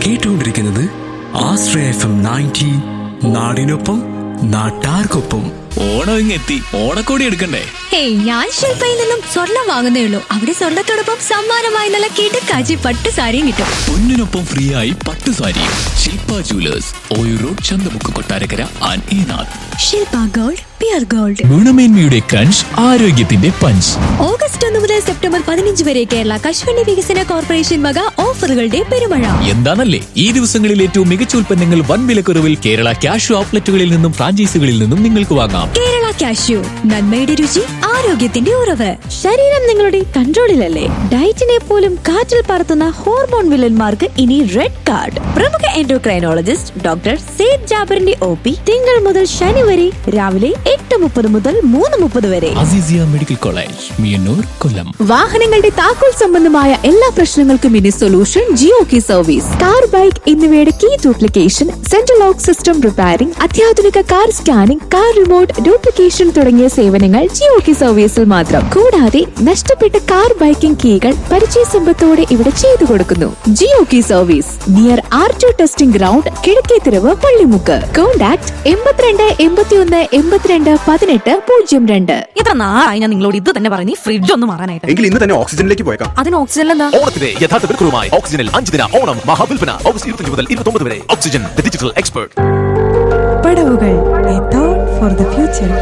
കേട്ടുകൊണ്ടിരിക്കുന്നത് ആശ്രയ FM 90 നാടിനൊപ്പം നാട്ടാർക്കൊപ്പം. ഓണം ഇങ്ങെത്തി, ഓണക്കോടി എടുക്കണ്ടേ? ഹേയ്, ഞാൻ ശില്പയിൽ നിന്നും സ്വർണം വാങ്ങുന്നേ ഉള്ളൂ. അവിടെ സ്വർണത്തോടൊപ്പം സമ്മാനമായി നല്ല കിടക്കാച്ചി പട്ട് സാരിയും കിട്ടും. പൊന്നിനൊപ്പം ഫ്രീ ആയി പട്ട് സാരിയും. ശില്പ jewellers, Oyoor road, Chanthamukku, Kottarakkara and Enadu. Shilpa gold, pure gold. ഗുണമേന്മയുടെ crunch, ആരോഗ്യത്തിന്റെ പഞ്ച്. ഓഗസ്റ്റ് 1 മുതൽ സെപ്റ്റംബർ 15 വരെ കേരള കശുവണ്ടി വികസന കോർപ്പറേഷൻ വക ഓഫറുകളുടെ പെരുമഴ. എന്താണല്ലേ, ഈ ദിവസങ്ങളിൽ ഏറ്റവും മികച്ച ഉൽപ്പന്നങ്ങൾ വൻ വിലക്കുറവിൽ കേരള ക്യാഷ് ഔട്ട്ലെറ്റുകളിൽ നിന്നും ഫ്രാഞ്ചൈസികളിൽ നിന്നും നിങ്ങൾക്ക് വാങ്ങാം. കേരള കാഷ്യൂ, നന്മയുടെ രുചി, ആരോഗ്യത്തിന്റെ ഉറവ്. ശരീരം നിങ്ങളുടെ കൺട്രോളിലല്ലേ? ഡയറ്റിനെ പോലും കാറ്റിൽ പറത്തുന്ന ഹോർമോൺ വില്ലന്മാർക്ക് ഇനി റെഡ് കാർഡ്. പ്രമുഖ എൻഡോക്രൈനോളജിസ്റ്റ് ഡോക്ടർ സെയ്ദ് ജാബറിന്റെ OP തിങ്കൾ മുതൽ ശനി വരെ രാവിലെ 8:30 മുതൽ 3:30 വരെ. അസീസിയ മെഡിക്കൽ കോളേജ്, മിയന്നൂർ, കൊല്ലം. വാഹനങ്ങളുടെ താക്കോൽ സംബന്ധമായ എല്ലാ പ്രശ്നങ്ങൾക്കും ഇനി സൊല്യൂഷൻ ജിയോകി സർവീസ്. കാർ, ബൈക്ക് എന്നിവയുടെ key duplication, central lock system repairing, അത്യാധുനിക car scanning, car remote duplication തുടങ്ങിയ സേവനങ്ങൾ ജിയോകി സർവീസിൽ മാത്രം. കൂടാതെ നഷ്ടപ്പെട്ട കാർ, ബൈക്കിംഗ് കീകൾ പരിചയ സമ്പത്തോടെ ഇവിടെ ചെയ്തു കൊടുക്കുന്നു. ജിയോകി service near R2 testing ground, Kizhakkethiruvu, Pallimukku. Contact 82 81 82 18 02. എത്ര നാളായി ഞാൻ നിങ്ങളോട് ഇത് തന്നെ പറഞ്ഞു, ഫ്രിഡ്ജ് ഒന്ന് മാറാനായിട്ട്. എങ്കിൽ ഇന്ന് തന്നെ ഓക്സിജനിലേക്ക് പോയേക്കാം. അതിന് ഓക്സിജൻ എന്താ? ഓണത്തിന്റെ യഥാർത്ഥ വിൽക്കുറവുമായി ഓക്സിജനിൽ 5 ദിന ഓണം മഹാവിൽപ്പന. ഓഗസ്റ്റ് 25 മുതൽ 29 വരെ. Oxygen, the digital expert. പടവുകൾ, a thought for the future.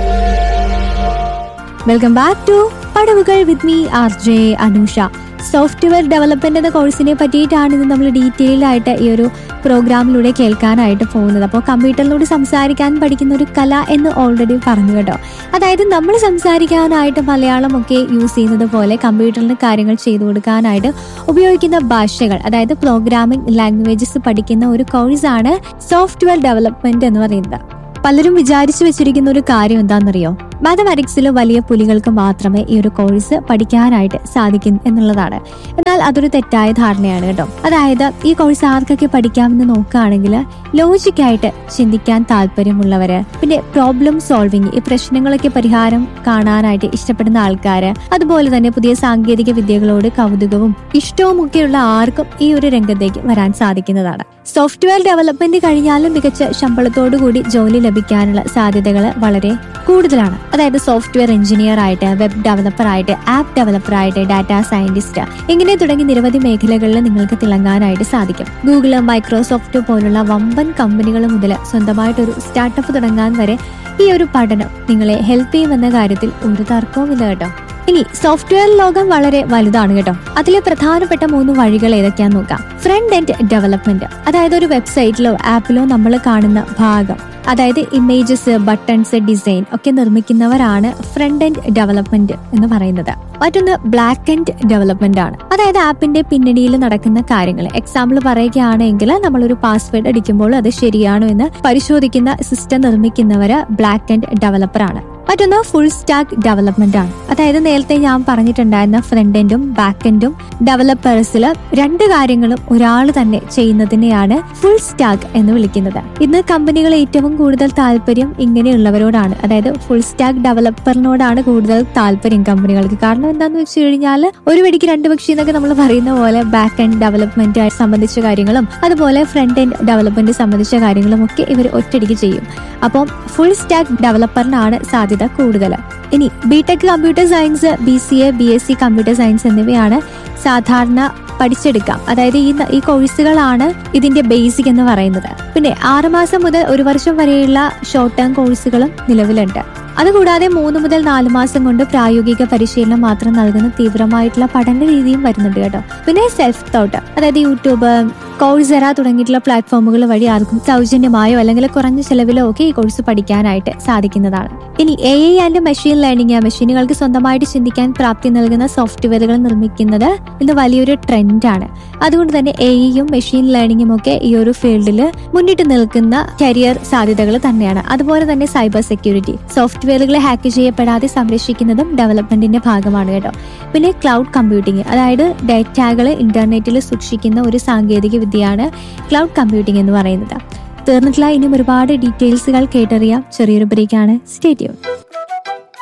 Welcome back to പടവുകൾ with me RJ Anusha. Software development എന്ന കോഴ്സിനെ പറ്റിയിട്ടാണ് ഇന്ന് നമ്മൾ ഡീറ്റെയിൽ ആയിട്ട് ഈ ഒരു പ്രോഗ്രാമിലൂടെ കേൾക്കാനായിട്ട് പോകുന്നത്. അപ്പോൾ കമ്പ്യൂട്ടറിലൂടെ സംസാരിക്കാൻ പഠിക്കുന്ന ഒരു കല എന്ന് ഓൾറെഡി പറഞ്ഞു കേട്ടോ. അതായത് നമ്മൾ സംസാരിക്കാനായിട്ട് മലയാളമൊക്കെ യൂസ് ചെയ്യുന്നത് പോലെ കമ്പ്യൂട്ടറിന് കാര്യങ്ങൾ ചെയ്തു കൊടുക്കാനായിട്ട് ഉപയോഗിക്കുന്ന ഭാഷകൾ, അതായത് പ്രോഗ്രാമിംഗ് ലാംഗ്വേജസ് പഠിക്കുന്ന ഒരു കോഴ്സാണ് സോഫ്റ്റ്വെയർ ഡെവലപ്മെന്റ് എന്ന് പറയുന്നത്. പലരും വിചാരിച്ചു വെച്ചിരിക്കുന്ന ഒരു കാര്യം എന്താണെന്നറിയോ? മാത്തമാറ്റിക്സിൽ വലിയ പുലികൾക്ക് മാത്രമേ ഈ ഒരു കോഴ്സ് പഠിക്കാനായിട്ട് സാധിക്കും എന്നുള്ളതാണ്. എന്നാൽ അതൊരു തെറ്റായ ധാരണയാണ് കേട്ടോ. അതായത് ഈ കോഴ്സ് ആർക്കൊക്കെ പഠിക്കാമെന്ന് നോക്കുകയാണെങ്കിൽ ലോജിക്കായിട്ട് ചിന്തിക്കാൻ താല്പര്യമുള്ളവര്, പിന്നെ പ്രോബ്ലം സോൾവിങ്, ഈ പ്രശ്നങ്ങളൊക്കെ പരിഹാരം കാണാനായിട്ട് ഇഷ്ടപ്പെടുന്ന ആൾക്കാര്, അതുപോലെ തന്നെ പുതിയ സാങ്കേതിക വിദ്യകളോട് കൗതുകവും ഇഷ്ടവും ഒക്കെയുള്ള ആർക്കും ഈ ഒരു രംഗത്തേക്ക് വരാൻ സാധിക്കുന്നതാണ്. സോഫ്റ്റ്വെയർ ഡെവലപ്മെന്റ് കഴിഞ്ഞാലും മികച്ച ശമ്പളത്തോടു കൂടി ജോലി ലഭിക്കാനുള്ള സാധ്യതകൾ വളരെ കൂടുതലാണ്. അതായത് സോഫ്റ്റ്വെയർ എഞ്ചിനീയർ ആയിട്ട്, വെബ് ഡെവലപ്പർ ആയിട്ട്, ആപ്പ് ഡെവലപ്പർ ആയിട്ട്, ഡാറ്റാ സയന്റിസ്റ്റ്, ഇങ്ങനെ തുടങ്ങി നിരവധി മേഖലകളിൽ നിങ്ങൾക്ക് തിളങ്ങാനായിട്ട് സാധിക്കും. ഗൂഗിള്, മൈക്രോസോഫ്റ്റ് പോലുള്ള വമ്പൻ കമ്പനികൾ മുതൽ സ്വന്തമായിട്ടൊരു സ്റ്റാർട്ടപ്പ് തുടങ്ങാൻ വരെ ഈ ഒരു പഠനം നിങ്ങളെ ഹെൽപ്പ് ചെയ്യുമെന്ന കാര്യത്തിൽ ഒരു തർക്കവും ഇല്ല കേട്ടോ. ഇനി സോഫ്റ്റ്വെയർ ലോകം വളരെ വലുതാണ് കേട്ടോ. അതിലെ പ്രധാനപ്പെട്ട 3 വഴികൾ ഏതൊക്കെയാന്ന് നോക്കാം. ഫ്രണ്ട് എൻഡ് ഡെവലപ്മെന്റ്, അതായത് ഒരു വെബ്സൈറ്റിലോ ആപ്പിലോ നമ്മൾ കാണുന്ന ഭാഗം, അതായത് ഇമേജസ്, ബട്ടൺസ്, ഡിസൈൻ ഒക്കെ നിർമ്മിക്കുന്നവരാണ് ഫ്രണ്ട് എൻഡ് ഡെവലപ്മെന്റ് എന്ന് പറയുന്നത്. മറ്റൊന്ന് ബ്ലാക്ക് എൻഡ് ഡെവലപ്മെന്റ് ആണ്. അതായത് ആപ്പിന്റെ പിന്നണിയിൽ നടക്കുന്ന കാര്യങ്ങൾ. എക്സാമ്പിൾ പറയുകയാണെങ്കിൽ നമ്മളൊരു പാസ്വേഡ് അടിക്കുമ്പോൾ അത് ശരിയാണോ എന്ന് പരിശോധിക്കുന്ന സിസ്റ്റം നിർമ്മിക്കുന്നവര് ബ്ലാക്ക് എൻഡ് ഡെവലപ്പർ ആണ്. മറ്റൊന്ന് ഫുൾ സ്റ്റാക്ക് ഡെവലപ്മെന്റ് ആണ്. അതായത് നേരത്തെ ഞാൻ പറഞ്ഞിട്ടുണ്ടായിരുന്ന ഫ്രണ്ട് എൻഡും ബാക്ക് എൻഡും ഡെവലപ്പേഴ്സിൽ 2 കാര്യങ്ങളും ഒരാൾ തന്നെ ചെയ്യുന്നതിനെയാണ് ഫുൾ സ്റ്റാക്ക് എന്ന് വിളിക്കുന്നത്. ഇന്ന് കമ്പനികൾ ഏറ്റവും കൂടുതൽ താല്പര്യം ഇങ്ങനെയുള്ളവരോടാണ്, അതായത് ഫുൾ സ്റ്റാക്ക് ഡെവലപ്പറിനോടാണ് കൂടുതൽ താല്പര്യം കമ്പനികൾക്ക്. കാരണം എന്താന്ന് വെച്ച് കഴിഞ്ഞാൽ ഒരു വെടിക്ക് 2 പക്ഷി എന്നൊക്കെ നമ്മൾ പറയുന്ന പോലെ ബാക്ക് എൻഡ് ഡെവലപ്മെന്റ് സംബന്ധിച്ച കാര്യങ്ങളും അതുപോലെ ഫ്രണ്ട് എൻഡ് ഡെവലപ്മെന്റ് സംബന്ധിച്ച കാര്യങ്ങളും ഒക്കെ ഇവർ ഒറ്റയടിക്ക് ചെയ്യും. അപ്പം ഫുൾ സ്റ്റാക്ക് ഡെവലപ്പറിനാണ് സാധ്യത കൂടുതൽ. ഇനി BTech computer science, BCA, BSc computer science എന്നിവയാണ് സാധാരണ പഠിച്ചെടുക്കാം. അതായത് ഈ കോഴ്സുകളാണ് ഇതിന്റെ ബേസിക് എന്ന് പറയുന്നത്. പിന്നെ 6 മാസം മുതൽ 1 വർഷം വരെയുള്ള ഷോർട്ട് ടേം കോഴ്സുകളും നിലവിലുണ്ട്. അതുകൂടാതെ 3 മുതൽ 4 മാസം കൊണ്ട് പ്രായോഗിക പരിശീലനം മാത്രം നൽകുന്ന തീവ്രമായിട്ടുള്ള പഠന രീതിയും വരുന്നുണ്ട് കേട്ടോ. പിന്നെ സെൽഫ് തോട്ട്, അതായത് യൂട്യൂബ്, കോഴ്സെറ തുടങ്ങിയിട്ടുള്ള പ്ലാറ്റ്ഫോമുകൾ വഴി ആർക്കും സൗജന്യമായോ അല്ലെങ്കിൽ കുറഞ്ഞ ചെലവിലോ ഒക്കെ ഈ കോഴ്സ് പഠിക്കാനായിട്ട് സാധിക്കുന്നതാണ്. ഇനി AI ആൻഡ് മെഷീൻ ലേണിംഗ്, മെഷീനുകൾക്ക് സ്വന്തമായിട്ട് ചിന്തിക്കാൻ പ്രാപ്തി നൽകുന്ന സോഫ്റ്റ്വെയറുകൾ നിർമ്മിക്കുന്നത് ഇന്ന് വലിയൊരു ട്രെൻഡാണ്. അതുകൊണ്ട് തന്നെ AIയും മെഷീൻ ലേണിംഗും ഒക്കെ ഈ ഒരു ഫീൽഡിൽ മുന്നിട്ട് നിൽക്കുന്ന കരിയർ സാധ്യതകൾ തന്നെയാണ്. അതുപോലെ തന്നെ സൈബർ സെക്യൂരിറ്റി, സോഫ്റ്റ്വെയറുകളെ ഹാക്ക് ചെയ്യപ്പെടാതെ സംരക്ഷിക്കുന്നതും ഡെവലപ്മെന്റിന്റെ ഭാഗമാണ് കേട്ടോ. പിന്നെ ക്ലൗഡ് കമ്പ്യൂട്ടിംഗ്, അതായത് ഡേറ്റകൾ ഇന്റർനെറ്റിൽ സൂക്ഷിക്കുന്ന ഒരു സാങ്കേതിക വിദ്യയാണ് ക്ലൗഡ് കമ്പ്യൂട്ടിംഗ് എന്ന് പറയുന്നത്. തീർന്നിട്ടില്ല, ഇനിയും ഒരുപാട് ഡീറ്റെയിൽസുകൾ കേട്ടറിയാം. ചെറിയൊരു ബ്രേക്കാണ്. Stay tune.